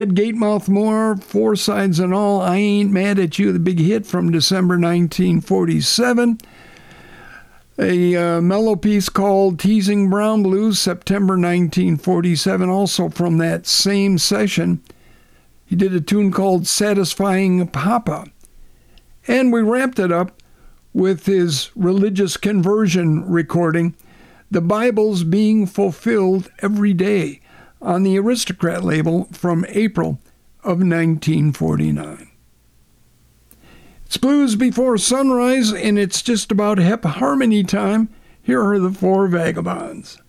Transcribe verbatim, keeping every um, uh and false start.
had Gatemouth Moore, Four Sides and All, I Ain't Mad at You, the big hit from December nineteen forty-seven. A uh, mellow piece called Teasing Brown Blues, September nineteen forty-seven, also from that same session. He did a tune called Satisfying Papa. And we wrapped it up with his religious conversion recording, The Bible's Being Fulfilled Every Day, on the Aristocrat label from April of nineteen forty-nine. It's Blues Before Sunrise, and it's just about Hep Harmony time. Here are the Four Vagabonds.